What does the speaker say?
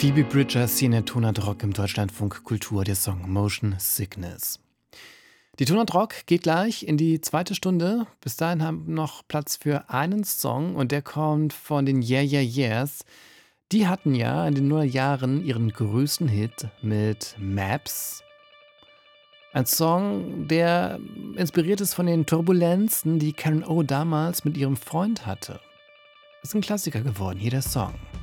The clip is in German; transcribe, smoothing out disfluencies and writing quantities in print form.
Phoebe Bridgers hier in der Tonart Rock im Deutschlandfunk Kultur, der Song Motion Sickness. Die Tonart Rock geht gleich in die zweite Stunde. Bis dahin haben wir noch Platz für einen Song und der kommt von den Yeah Yeah Yeahs. Die hatten ja in den Nullerjahren ihren größten Hit mit Maps. Ein Song, der inspiriert ist von den Turbulenzen, die Karen O damals mit ihrem Freund hatte. Ist ein Klassiker geworden, hier der Song.